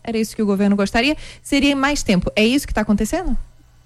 era isso que o governo gostaria, seria mais tempo. É isso que está acontecendo?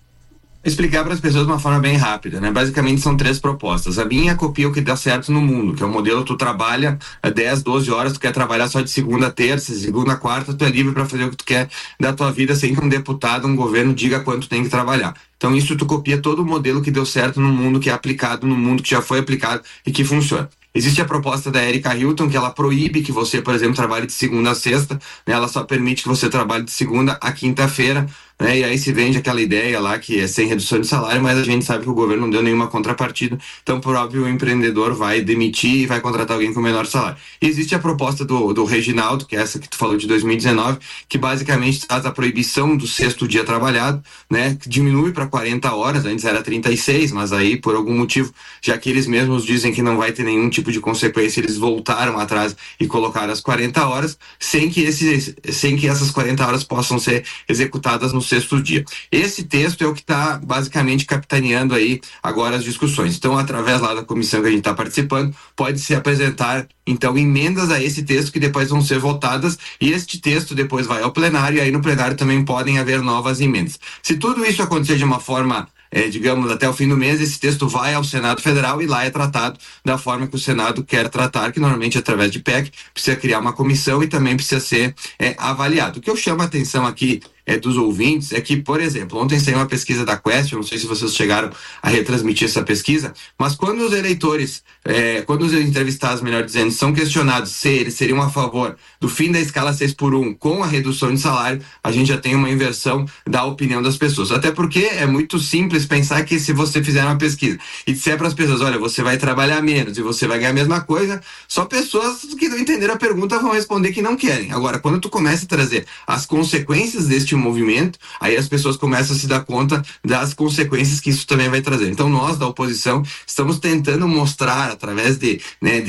Explicar para as pessoas de uma forma bem rápida, né? Basicamente são 3 propostas. A minha copia o que dá certo no mundo, que é o modelo tu trabalha 10, 12 horas, tu quer trabalhar só de segunda a terça, segunda a quarta, tu é livre para fazer o que tu quer da tua vida sem que um deputado, um governo diga quanto tem que trabalhar. Então isso tu copia todo o modelo que deu certo no mundo, que é aplicado no mundo, que já foi aplicado e que funciona. Existe a proposta da Erika Hilton, que ela proíbe que você, por exemplo, trabalhe de segunda a sexta, né? Ela só permite que você trabalhe de segunda a quinta-feira, né? E aí se vende aquela ideia lá que é sem redução de salário, mas a gente sabe que o governo não deu nenhuma contrapartida, então por óbvio o empreendedor vai demitir e vai contratar alguém com menor salário. E existe a proposta do Reginaldo, que é essa que tu falou de 2019, que basicamente traz a proibição do 6º dia trabalhado, né? Que diminui para 40 horas, antes era 36, mas aí por algum motivo, já que eles mesmos dizem que não vai ter nenhum tipo de consequência, eles voltaram atrás e colocaram as 40 horas, sem que essas 40 horas possam ser executadas no 6º dia. Esse texto é o que está basicamente capitaneando aí agora as discussões. Então, através lá da comissão que a gente está participando, pode-se apresentar então emendas a esse texto que depois vão ser votadas, e este texto depois vai ao plenário, e aí no plenário também podem haver novas emendas. Se tudo isso acontecer de uma forma digamos, até o fim do mês, esse texto vai ao Senado Federal e lá é tratado da forma que o Senado quer tratar, que normalmente é através de PEC, precisa criar uma comissão e também precisa ser avaliado. O que eu chamo a atenção aqui dos ouvintes é que, por exemplo, ontem saiu uma pesquisa da Quest, eu não sei se vocês chegaram a retransmitir essa pesquisa, mas quando os eleitores, quando os entrevistados, melhor dizendo, são questionados se eles seriam a favor do fim da escala 6x1 com a redução de salário, a gente já tem uma inversão da opinião das pessoas. Até porque é muito simples pensar que se você fizer uma pesquisa e disser para as pessoas, olha, você vai trabalhar menos e você vai ganhar a mesma coisa, só pessoas que não entenderam a pergunta vão responder que não querem. Agora, quando tu começa a trazer as consequências deste movimento, aí as pessoas começam a se dar conta das consequências que isso também vai trazer. Então nós da oposição estamos tentando mostrar através de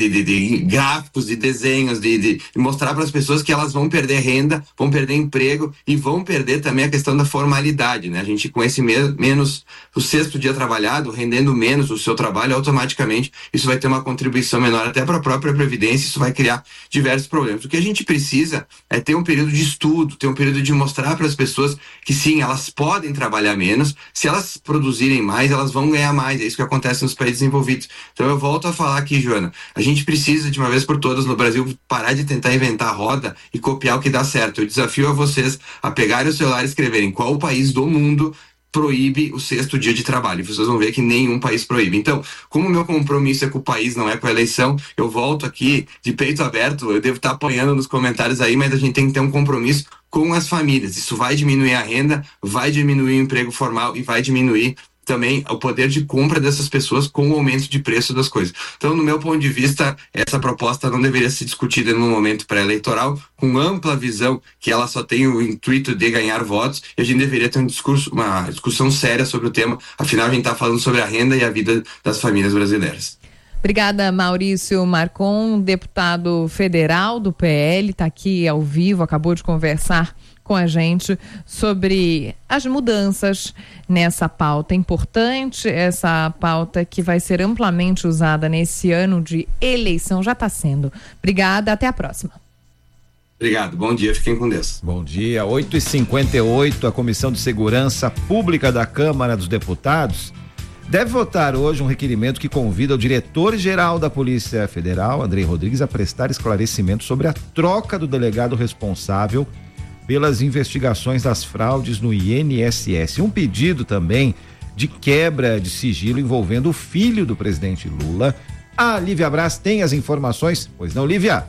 gráficos, de desenhos, de mostrar para as pessoas que elas vão perder renda, vão perder emprego e vão perder também a questão da formalidade, né? A gente com esse menos o 6º dia trabalhado, rendendo menos o seu trabalho, automaticamente isso vai ter uma contribuição menor até para a própria Previdência, isso vai criar diversos problemas. O que a gente precisa é ter um período de estudo, ter um período de mostrar para as pessoas que sim, elas podem trabalhar menos, se elas produzirem mais, elas vão ganhar mais, é isso que acontece nos países desenvolvidos. Então eu volto a falar aqui, Joana, a gente precisa de uma vez por todas no Brasil parar de tentar inventar a roda e copiar o que dá certo. Eu desafio a vocês a pegarem o celular e escreverem qual o país do mundo proíbe o 6º dia de trabalho. Vocês vão ver que nenhum país proíbe. Então, como o meu compromisso é com o país, não é com a eleição, eu volto aqui de peito aberto, eu devo estar apanhando nos comentários aí, mas a gente tem que ter um compromisso com as famílias. Isso vai diminuir a renda, vai diminuir o emprego formal e vai diminuir também o poder de compra dessas pessoas com o aumento de preço das coisas. Então, no meu ponto de vista, essa proposta não deveria ser discutida no momento pré-eleitoral, com ampla visão que ela só tem o intuito de ganhar votos, e a gente deveria ter uma discussão séria sobre o tema, afinal a gente está falando sobre a renda e a vida das famílias brasileiras. Obrigada, Maurício Marcon, deputado federal do PL, está aqui ao vivo, acabou de conversar com a gente sobre as mudanças nessa pauta importante, essa pauta que vai ser amplamente usada nesse ano de eleição, já está sendo. Obrigada, até a próxima. Obrigado, bom dia, fiquem com Deus. Bom dia, 8h58, a Comissão de Segurança Pública da Câmara dos Deputados deve votar hoje um requerimento que convida o diretor-geral da Polícia Federal, Andrei Rodrigues, a prestar esclarecimento sobre a troca do delegado responsável pelas investigações das fraudes no INSS. Um pedido também de quebra de sigilo envolvendo o filho do presidente Lula. A Lívia Braz tem as informações? Pois não, Lívia?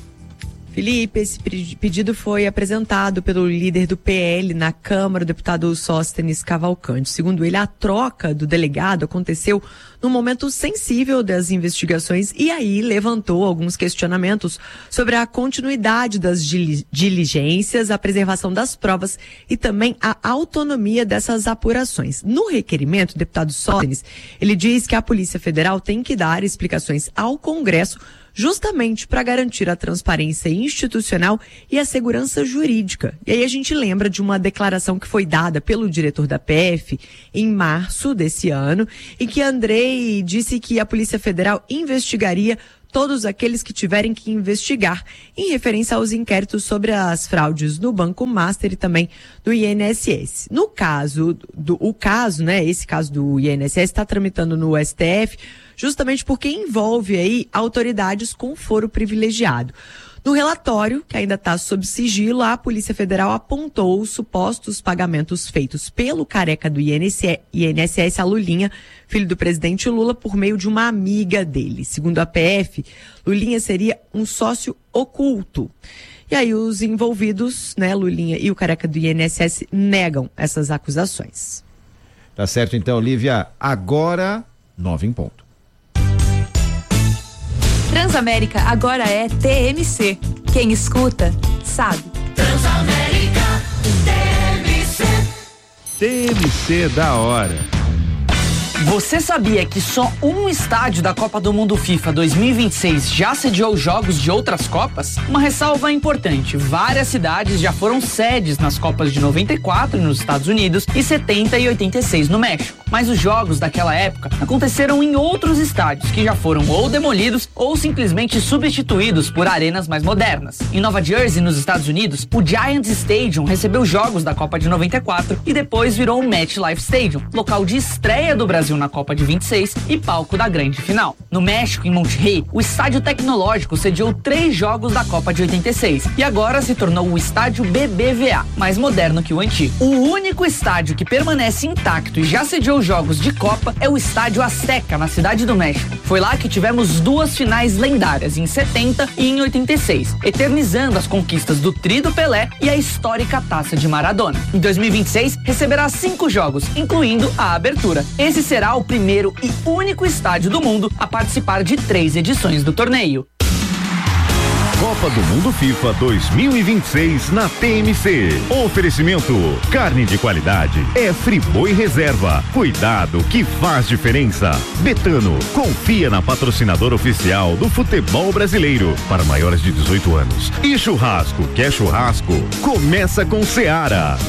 Felipe, esse pedido foi apresentado pelo líder do PL na Câmara, o deputado Sóstenes Cavalcante. Segundo ele, a troca do delegado aconteceu num momento sensível das investigações e aí levantou alguns questionamentos sobre a continuidade das diligências, a preservação das provas e também a autonomia dessas apurações. No requerimento, o deputado Sóstenes, ele diz que a Polícia Federal tem que dar explicações ao Congresso justamente para garantir a transparência institucional e a segurança jurídica. E aí a gente lembra de uma declaração que foi dada pelo diretor da PF em março desse ano, em que Andrei disse que a Polícia Federal investigaria todos aqueles que tiverem que investigar, em referência aos inquéritos sobre as fraudes no Banco Master e também do INSS. No caso, esse caso do INSS está tramitando no STF, justamente porque envolve aí autoridades com foro privilegiado. No relatório, que ainda está sob sigilo, a Polícia Federal apontou os supostos pagamentos feitos pelo careca do INSS, a Lulinha, filho do presidente Lula, por meio de uma amiga dele. Segundo a PF, Lulinha seria um sócio oculto. E aí os envolvidos, Lulinha e o careca do INSS, negam essas acusações. Tá certo então, Lívia. Agora, 9 em ponto. Transamérica agora é TMC. Quem escuta, sabe. Transamérica, TMC da hora. Você sabia que só um estádio da Copa do Mundo FIFA 2026 já sediou jogos de outras Copas? Uma ressalva importante: várias cidades já foram sedes nas Copas de 94 nos Estados Unidos e 70 e 86 no México. Mas os jogos daquela época aconteceram em outros estádios que já foram ou demolidos ou simplesmente substituídos por arenas mais modernas. Em Nova Jersey, nos Estados Unidos, o Giants Stadium recebeu jogos da Copa de 94 e depois virou o MetLife Stadium, local de estreia do Brasil na Copa de 26 e palco da grande final. No México, em Monterrey, o Estádio Tecnológico sediou 3 jogos da Copa de 86 e agora se tornou o Estádio BBVA, mais moderno que o antigo. O único estádio que permanece intacto e já sediou jogos de Copa é o Estádio Azteca, na Cidade do México. Foi lá que tivemos 2 finais lendárias, em 70 e em 86, eternizando as conquistas do Tri do Pelé e a histórica Taça de Maradona. Em 2026, receberá 5 jogos, incluindo a abertura. Esse será o primeiro e único estádio do mundo a participar de 3 edições do torneio. Copa do Mundo FIFA 2026 na TMC. Oferecimento: carne de qualidade é Friboi Reserva. Cuidado que faz diferença. Betano, confia na patrocinadora oficial do futebol brasileiro para maiores de 18 anos. E churrasco, quer churrasco? Começa com Seara.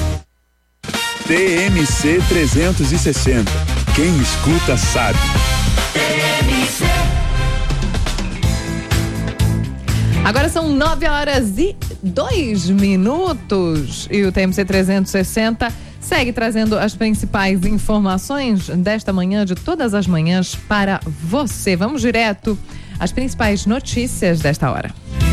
TMC 360. Quem escuta sabe. Agora são 9h02 e o TMC 360 segue trazendo as principais informações desta manhã, de todas as manhãs, para você. Vamos direto às principais notícias desta hora.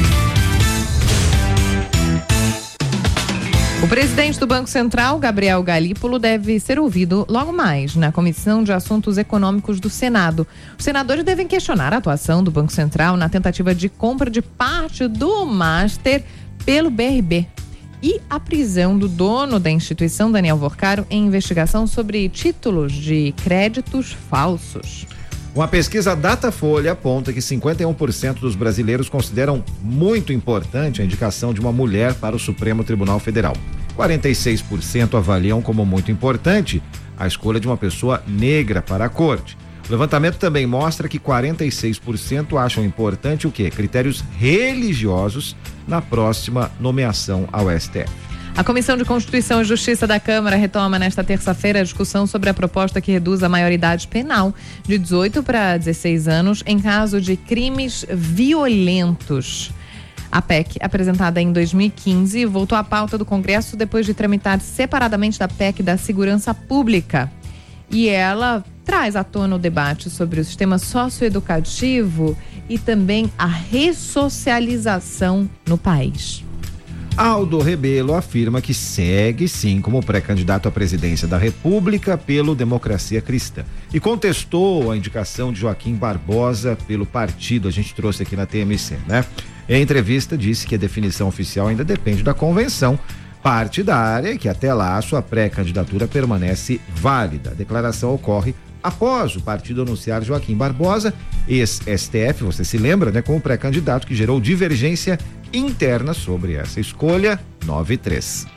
O presidente do Banco Central, Gabriel Galípolo, deve ser ouvido logo mais na Comissão de Assuntos Econômicos do Senado. Os senadores devem questionar a atuação do Banco Central na tentativa de compra de parte do Master pelo BRB e a prisão do dono da instituição, Daniel Vorcaro, em investigação sobre títulos de créditos falsos. Uma pesquisa Datafolha aponta que 51% dos brasileiros consideram muito importante a indicação de uma mulher para o Supremo Tribunal Federal. 46% avaliam como muito importante a escolha de uma pessoa negra para a corte. O levantamento também mostra que 46% acham importante o quê? Critérios religiosos na próxima nomeação ao STF. A Comissão de Constituição e Justiça da Câmara retoma nesta terça-feira a discussão sobre a proposta que reduz a maioridade penal de 18 para 16 anos em caso de crimes violentos. A PEC, apresentada em 2015, voltou à pauta do Congresso depois de tramitar separadamente da PEC da Segurança Pública. E ela traz à tona o debate sobre o sistema socioeducativo e também a ressocialização no país. Aldo Rebelo afirma que segue sim como pré-candidato à presidência da República pelo Democracia Cristã e contestou a indicação de Joaquim Barbosa pelo partido. A gente trouxe aqui na TMC, né? Em entrevista disse que a definição oficial ainda depende da convenção partidária e que até lá a sua pré-candidatura permanece válida. A declaração ocorre após o partido anunciar Joaquim Barbosa, ex-STF, você se lembra, né, como pré-candidato, que gerou divergência interna sobre essa escolha. 9-3.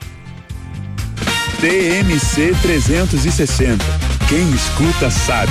TMC 360. Quem escuta sabe.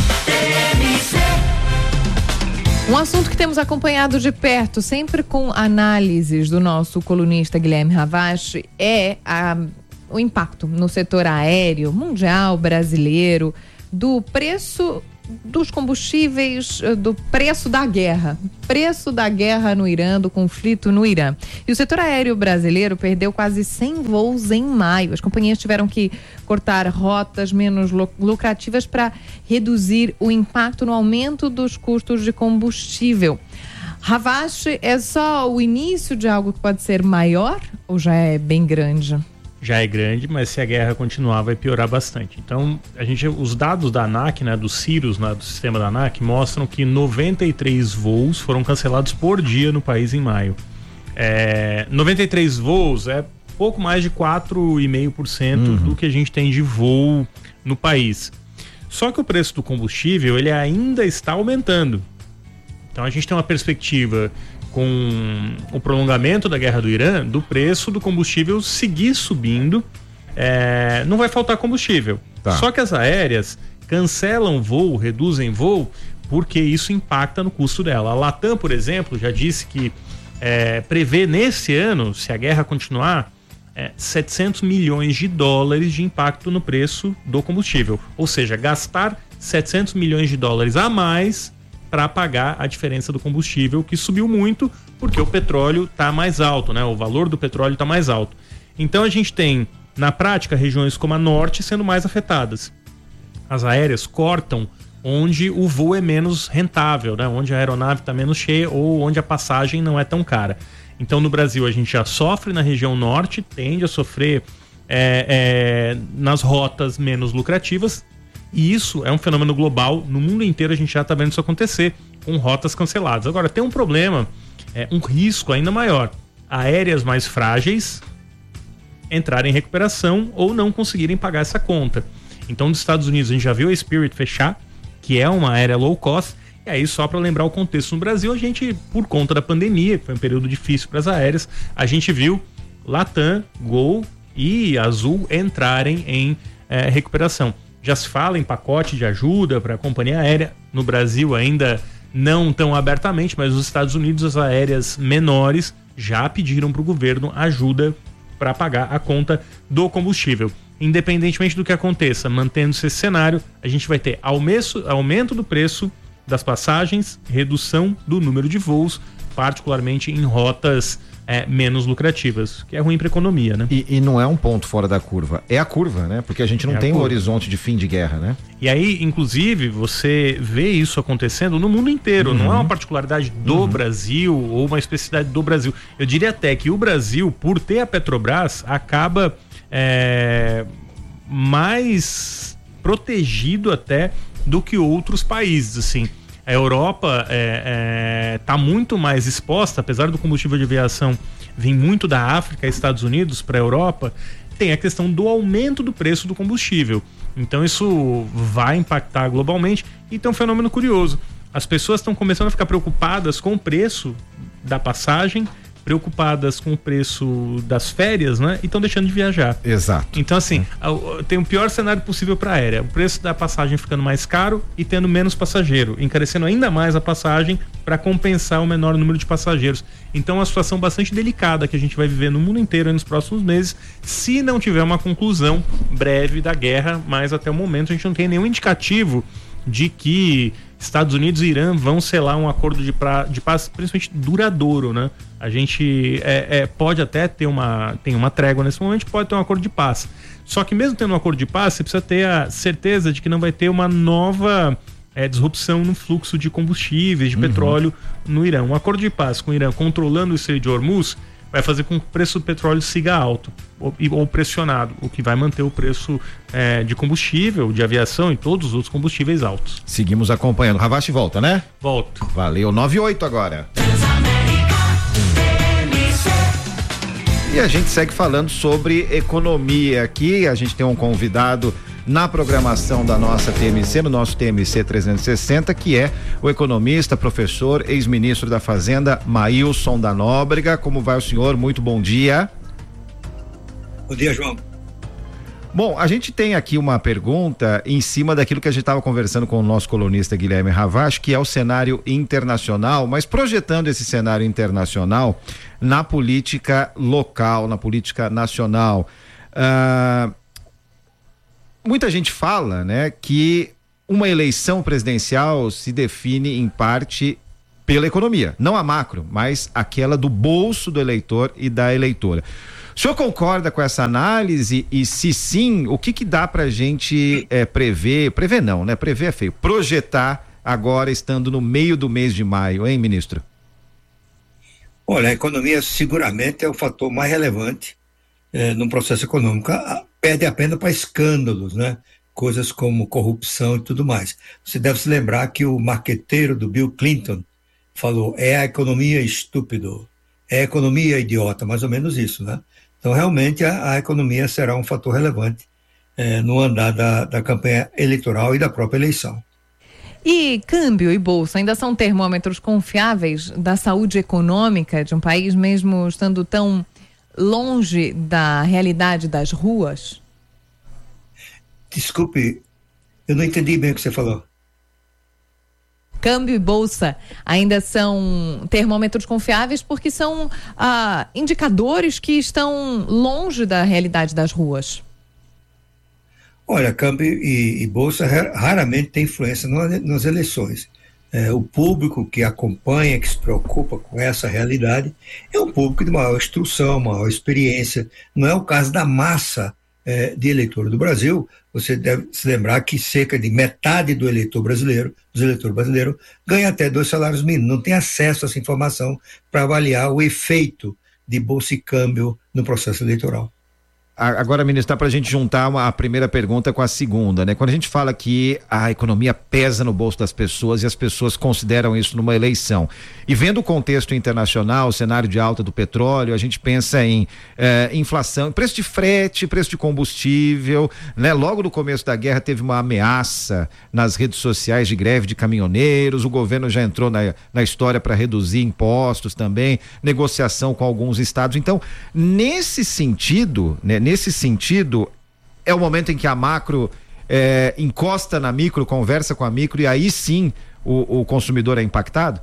Um assunto que temos acompanhado de perto, sempre com análises do nosso colunista Guilherme Ravache, é o impacto no setor aéreo mundial, brasileiro, do preço dos combustíveis, do preço da guerra. Preço da guerra no Irã, do conflito no Irã. E o setor aéreo brasileiro perdeu quase 100 voos em maio. As companhias tiveram que cortar rotas menos lucrativas para reduzir o impacto no aumento dos custos de combustível. Ravache, é só o início de algo que pode ser maior ou já é bem grande? Já é grande, mas se a guerra continuar vai piorar bastante. Então, os dados da ANAC, né, do Cirrus, né, do sistema da ANAC, mostram que 93 voos foram cancelados por dia no país em maio. 93 voos é pouco mais de 4,5% do que a gente tem de voo no país. Só que o preço do combustível, ele ainda está aumentando. Então a gente tem uma perspectiva com o prolongamento da guerra do Irã, do preço do combustível seguir subindo, não vai faltar combustível. Tá. Só que as aéreas cancelam voo, reduzem voo, porque isso impacta no custo dela. A Latam, por exemplo, já disse que prevê nesse ano, se a guerra continuar, 700 milhões de dólares de impacto no preço do combustível. Ou seja, gastar 700 milhões de dólares a mais para pagar a diferença do combustível, que subiu muito porque o petróleo está mais alto, né? O valor do petróleo está mais alto. Então a gente tem, na prática, regiões como a Norte sendo mais afetadas. As aéreas cortam onde o voo é menos rentável, né? Onde a aeronave está menos cheia ou onde a passagem não é tão cara. Então no Brasil a gente já sofre na região Norte, tende a sofrer nas rotas menos lucrativas. E isso é um fenômeno global, no mundo inteiro a gente já está vendo isso acontecer, com rotas canceladas. Agora, tem um problema, um risco ainda maior. Aéreas mais frágeis entrarem em recuperação ou não conseguirem pagar essa conta. Então, nos Estados Unidos, a gente já viu a Spirit fechar, que é uma aérea low cost. E aí, só para lembrar o contexto no Brasil, a gente, por conta da pandemia, que foi um período difícil para as aéreas, a gente viu Latam, Gol e Azul entrarem em recuperação. Já se fala em pacote de ajuda para a companhia aérea. No Brasil ainda não tão abertamente, mas nos Estados Unidos as aéreas menores já pediram para o governo ajuda para pagar a conta do combustível. Independentemente do que aconteça, mantendo-se esse cenário, a gente vai ter aumento do preço das passagens, redução do número de voos, particularmente em rotas menos lucrativas, que é ruim para a economia, né? E não é um ponto fora da curva, é a curva, né? Porque a gente não tem um horizonte de fim de guerra, né? E aí, inclusive, você vê isso acontecendo no mundo inteiro, não é uma particularidade do Brasil ou uma especificidade do Brasil. Eu diria até que o Brasil, por ter a Petrobras, acaba mais protegido até do que outros países, assim. A Europa está muito mais exposta, apesar do combustível de aviação vir muito da África e Estados Unidos para a Europa, tem a questão do aumento do preço do combustível. Então isso vai impactar globalmente e tem um fenômeno curioso. As pessoas estão começando a ficar preocupadas com o preço da passagem, preocupadas com o preço das férias, né? E estão deixando de viajar. Exato. Então, assim, tem o pior cenário possível para a aérea. O preço da passagem ficando mais caro e tendo menos passageiro, encarecendo ainda mais a passagem para compensar o menor número de passageiros. Então, é uma situação bastante delicada que a gente vai viver no mundo inteiro nos próximos meses, se não tiver uma conclusão breve da guerra, mas até o momento a gente não tem nenhum indicativo de que Estados Unidos e Irã vão selar um acordo de paz, principalmente duradouro, né? A gente pode até ter tem uma trégua nesse momento, pode ter um acordo de paz. Só que mesmo tendo um acordo de paz, você precisa ter a certeza de que não vai ter uma nova disrupção no fluxo de combustíveis, de petróleo no Irã. Um acordo de paz com o Irã controlando o Estreito de Hormuz vai fazer com que o preço do petróleo siga alto ou pressionado, o que vai manter o preço de combustível, de aviação e todos os outros combustíveis altos. Seguimos acompanhando. Ravache volta, né? Volto. Valeu, 9:08 agora. E a gente segue falando sobre economia aqui. A gente tem um convidado na programação da nossa TMC, no nosso TMC 360, que é o economista, professor, ex-ministro da Fazenda, Maílson da Nóbrega. Como vai o senhor? Muito bom dia. Bom dia, João. Bom, a gente tem aqui uma pergunta em cima daquilo que a gente estava conversando com o nosso colunista Guilherme Ravache, que é o cenário internacional, mas projetando esse cenário internacional na política local, na política nacional. Muita gente fala, né, que uma eleição presidencial se define em parte pela economia, não a macro, mas aquela do bolso do eleitor e da eleitora. O senhor concorda com essa análise? E se sim, o que dá pra gente prever não, né? Prever é feio, projetar agora estando no meio do mês de maio, hein, ministro? Olha, a economia seguramente é o fator mais relevante no processo econômico. Perde apenas para escândalos, né? Coisas como corrupção e tudo mais. Você deve se lembrar que o marqueteiro do Bill Clinton falou, é a economia estúpido, é a economia idiota, mais ou menos isso, né? Então, realmente, a economia será um fator relevante no andar da campanha eleitoral e da própria eleição. E câmbio e bolsa ainda são termômetros confiáveis da saúde econômica de um país, mesmo estando tão longe da realidade das ruas? Desculpe, eu não entendi bem o que você falou. Câmbio e bolsa ainda são termômetros confiáveis porque são indicadores que estão longe da realidade das ruas. Olha, câmbio e bolsa raramente tem influência nas eleições. O público que acompanha, que se preocupa com essa realidade, é um público de maior instrução, maior experiência. Não é o caso da massa de eleitor do Brasil. Você deve se lembrar que cerca de metade dos eleitores brasileiros, ganha até 2 salários mínimos, não tem acesso a essa informação para avaliar o efeito de bolsa e câmbio no processo eleitoral. Agora, ministro, dá para a gente juntar a primeira pergunta com a segunda, né? Quando a gente fala que a economia pesa no bolso das pessoas e as pessoas consideram isso numa eleição, e vendo o contexto internacional, o cenário de alta do petróleo, a gente pensa em inflação, preço de frete, preço de combustível, né? Logo no começo da guerra teve uma ameaça nas redes sociais de greve de caminhoneiros, o governo já entrou na história para reduzir impostos também, negociação com alguns estados. Então, nesse sentido, né? Nesse sentido, é o momento em que a macro encosta na micro, conversa com a micro, e aí sim o consumidor é impactado?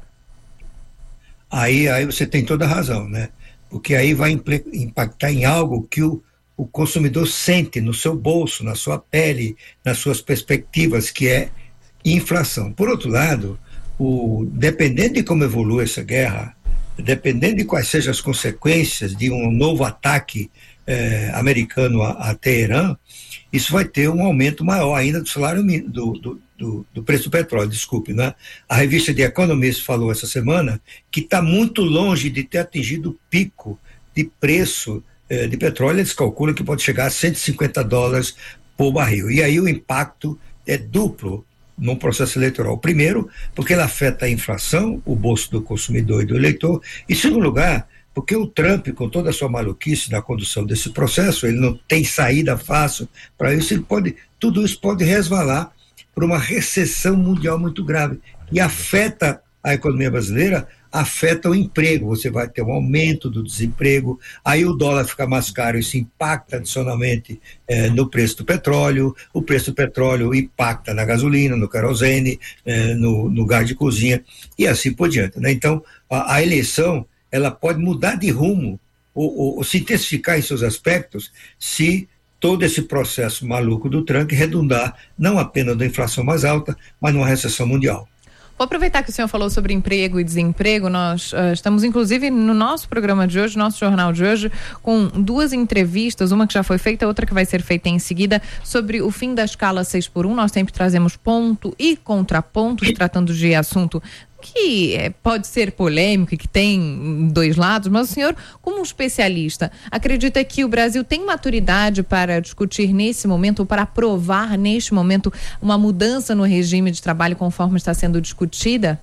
Aí você tem toda a razão, né? Porque aí vai impactar em algo que o consumidor sente no seu bolso, na sua pele, nas suas perspectivas, que é inflação. Por outro lado, dependendo de como evolui essa guerra, dependendo de quais sejam as consequências de um novo ataque americano a Teherã, isso vai ter um aumento maior ainda do salário do preço do petróleo, desculpe, né? A revista The Economist falou essa semana que está muito longe de ter atingido o pico de preço de petróleo. Eles calculam que pode chegar a $150 por barril. E aí o impacto é duplo num processo eleitoral. Primeiro, porque ele afeta a inflação, o bolso do consumidor e do eleitor. E, em segundo lugar, porque o Trump, com toda a sua maluquice na condução desse processo, ele não tem saída fácil para isso, tudo isso pode resvalar para uma recessão mundial muito grave, e afeta a economia brasileira, afeta o emprego. Você vai ter um aumento do desemprego, aí o dólar fica mais caro, isso impacta adicionalmente no preço do petróleo, o preço do petróleo impacta na gasolina, no querosene, no gás de cozinha, e assim por diante, né? Então, a eleição, ela pode mudar de rumo ou se intensificar em seus aspectos se todo esse processo maluco do Trump redundar não apenas na inflação mais alta, mas numa recessão mundial. Vou aproveitar que o senhor falou sobre emprego e desemprego. Nós estamos, inclusive, no nosso programa de hoje, nosso jornal de hoje, com 2 entrevistas, uma que já foi feita, outra que vai ser feita em seguida, sobre o fim da escala 6x1. Nós sempre trazemos ponto e contraponto, tratando de assunto que pode ser polêmico e que tem 2 lados, mas o senhor, como um especialista, acredita que o Brasil tem maturidade para discutir nesse momento, ou para aprovar neste momento, uma mudança no regime de trabalho conforme está sendo discutida?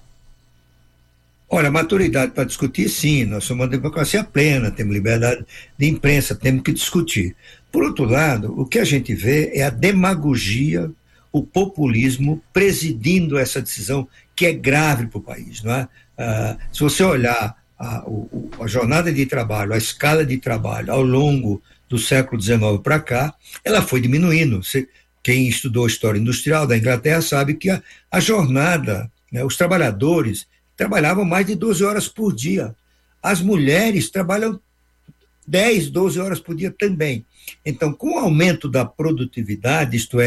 Olha, maturidade para discutir, sim. Nós somos uma democracia plena, temos liberdade de imprensa, temos que discutir. Por outro lado, o que a gente vê é a demagogia, o populismo presidindo essa decisão, que é grave para o país, não é? Se você olhar a jornada de trabalho, a escala de trabalho ao longo do século XIX para cá, ela foi diminuindo. Quem estudou história industrial da Inglaterra sabe que a jornada, né, os trabalhadores trabalhavam mais de 12 horas por dia. As mulheres trabalham 10, 12 horas por dia também. Então, com o aumento da produtividade, isto é,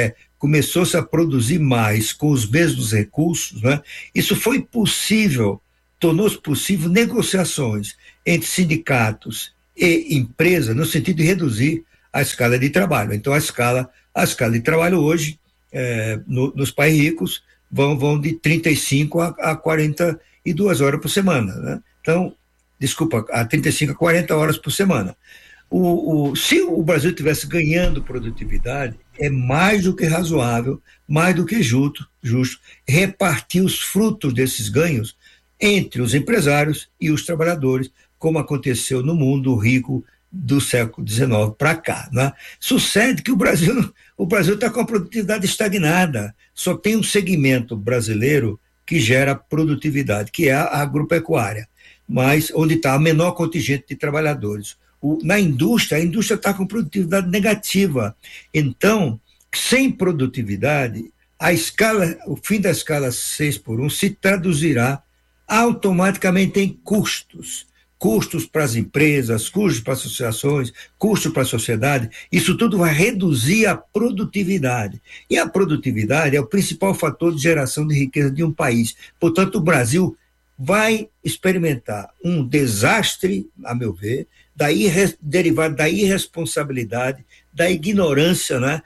começou-se a produzir mais com os mesmos recursos, né? Isso foi possível, tornou-se possível negociações entre sindicatos e empresa no sentido de reduzir a escala de trabalho. Então, a escala de trabalho hoje, nos países ricos, vão de 35 a 42 horas por semana, né? Então, a 35 a 40 horas por semana. Se o Brasil estivesse ganhando produtividade, é mais do que razoável, mais do que justo repartir os frutos desses ganhos entre os empresários e os trabalhadores, como aconteceu no mundo rico do século XIX para cá, né? Sucede que o Brasil está com a produtividade estagnada, só tem um segmento brasileiro que gera produtividade, que é a agropecuária, mas onde está a menor contingente de trabalhadores. Na indústria, a indústria está com produtividade negativa. Então, sem produtividade, o fim da escala 6x1 se traduzirá automaticamente em custos para as empresas, custos para as associações, custos para a sociedade. Isso tudo vai reduzir a produtividade. E a produtividade é o principal fator de geração de riqueza de um país. Portanto, o Brasil vai experimentar um desastre, a meu ver, derivado da irresponsabilidade, da ignorância, né,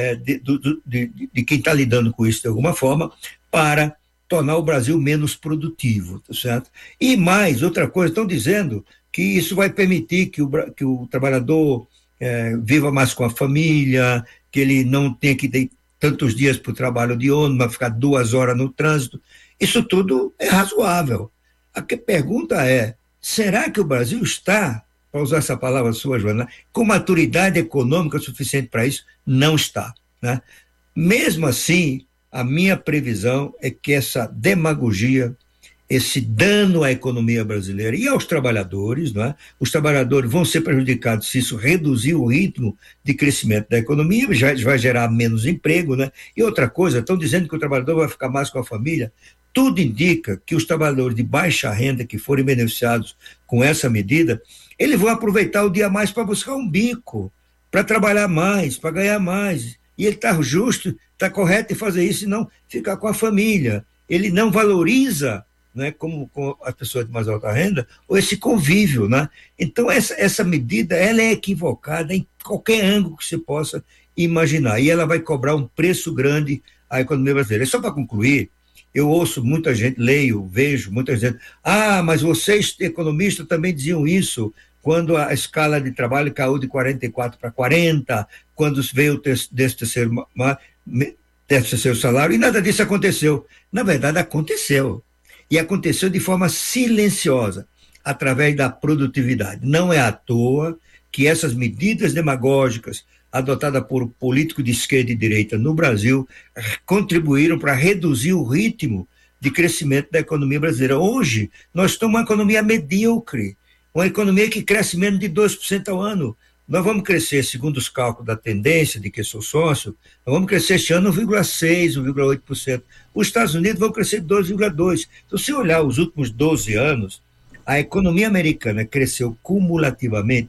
de quem está lidando com isso de alguma forma, para tornar o Brasil menos produtivo, tá certo? E mais, outra coisa, estão dizendo que isso vai permitir que o trabalhador viva mais com a família, que ele não tenha que ir tantos dias para o trabalho de ônibus, vai ficar 2 horas no trânsito. Isso tudo é razoável. A pergunta é, será que o Brasil está, para usar essa palavra sua, Joana, com maturidade econômica suficiente para isso? Não está, né? Mesmo assim, a minha previsão é que essa demagogia, esse dano à economia brasileira e aos trabalhadores, não é? Os trabalhadores vão ser prejudicados se isso reduzir o ritmo de crescimento da economia, já vai gerar menos emprego, né? E outra coisa, estão dizendo que o trabalhador vai ficar mais com a família. Tudo indica que os trabalhadores de baixa renda que forem beneficiados com essa medida, eles vão aproveitar o dia mais para buscar um bico, para trabalhar mais, para ganhar mais. E ele está justo, está correto em fazer isso e não ficar com a família. Ele não valoriza, né, como as pessoas de mais alta renda, ou esse convívio, né? Então, essa medida, ela é equivocada em qualquer ângulo que você possa imaginar. E ela vai cobrar um preço grande à economia brasileira. E só para concluir, eu ouço muita gente, vejo muita gente, mas vocês, economistas, também diziam isso, quando a escala de trabalho caiu de 44 para 40, quando veio o terceiro salário, e nada disso aconteceu. Na verdade, aconteceu. E aconteceu de forma silenciosa, através da produtividade. Não é à toa que essas medidas demagógicas adotadas por políticos de esquerda e direita no Brasil contribuíram para reduzir o ritmo de crescimento da economia brasileira. Hoje, nós temos uma economia medíocre, uma economia que cresce menos de 2% ao ano. Nós vamos crescer, segundo os cálculos da tendência, de que sou sócio, nós vamos crescer este ano 1,6%, 1,8%. Os Estados Unidos vão crescer 2,2%. Então, se olhar os últimos 12 anos, a economia americana cresceu cumulativamente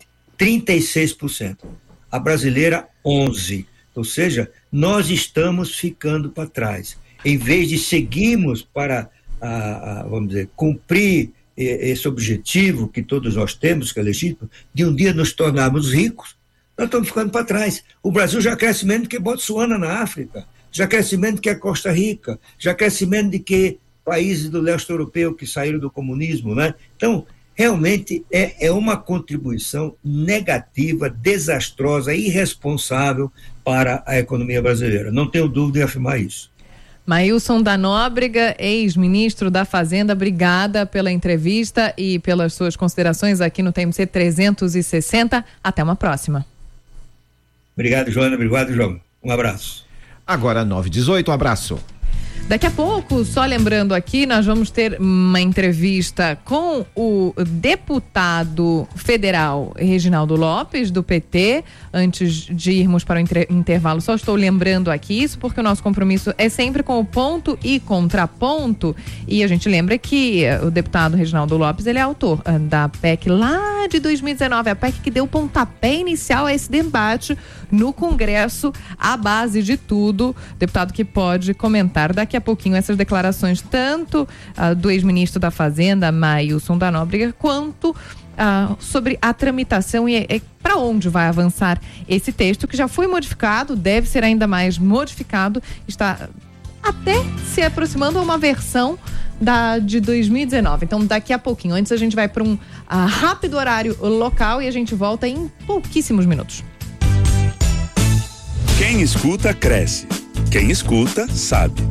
36%. A brasileira, 11%. Ou seja, nós estamos ficando para trás. Em vez de seguirmos para, vamos dizer, cumprir esse objetivo que todos nós temos, que é legítimo, de um dia nos tornarmos ricos, nós estamos ficando para trás. O Brasil já cresce menos que Botsuana na África, já cresce menos que a Costa Rica, já cresce menos do que países do leste europeu que saíram do comunismo, né? Então, realmente é uma contribuição negativa, desastrosa, irresponsável para a economia brasileira. Não tenho dúvida em afirmar isso. Maílson da Nóbrega, ex-ministro da Fazenda, obrigada pela entrevista e pelas suas considerações aqui no TMC 360. Até uma próxima. Obrigado, Joana. Obrigado, João. Um abraço. Agora 9h18, um abraço. Daqui a pouco, só lembrando aqui, nós vamos ter uma entrevista com o deputado federal Reginaldo Lopes, do PT. Antes de irmos para o intervalo, só estou lembrando aqui isso, porque o nosso compromisso é sempre com o ponto e contraponto. E a gente lembra que o deputado Reginaldo Lopes, ele é autor da PEC lá de 2019, a PEC que deu pontapé inicial a esse debate no Congresso, à base de tudo. Deputado que pode comentar daqui a pouquinho essas declarações, tanto do ex-ministro da Fazenda, Maílson da Nóbrega, quanto sobre a tramitação e para onde vai avançar esse texto, que já foi modificado, deve ser ainda mais modificado, está até se aproximando a uma versão de 2019. Então, daqui a pouquinho, antes a gente vai para um rápido horário local e a gente volta em pouquíssimos minutos. Quem escuta, cresce. Quem escuta, sabe.